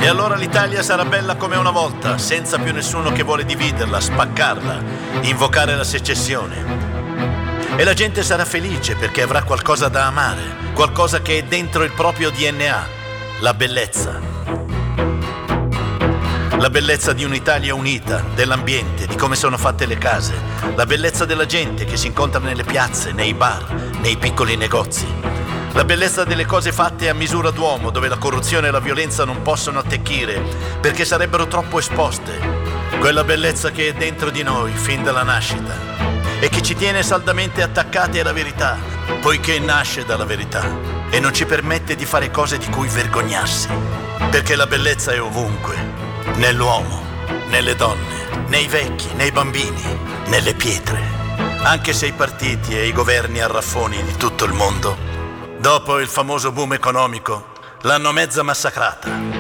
E allora l'Italia sarà bella come una volta, senza più nessuno che vuole dividerla, spaccarla, invocare la secessione. E la gente sarà felice perché avrà qualcosa da amare, qualcosa che è dentro il proprio DNA, la bellezza. La bellezza di un'Italia unita, dell'ambiente, di come sono fatte le case, la bellezza della gente che si incontra nelle piazze, nei bar, nei piccoli negozi. La bellezza delle cose fatte a misura d'uomo, dove la corruzione e la violenza non possono attecchire perché sarebbero troppo esposte. Quella bellezza che è dentro di noi fin dalla nascita e che ci tiene saldamente attaccati alla verità, poiché nasce dalla verità e non ci permette di fare cose di cui vergognarsi. Perché la bellezza è ovunque, nell'uomo, nelle donne, nei vecchi, nei bambini, nelle pietre. Anche se i partiti e i governi arraffoni di tutto il mondo, dopo il famoso boom economico, l'hanno mezza massacrata.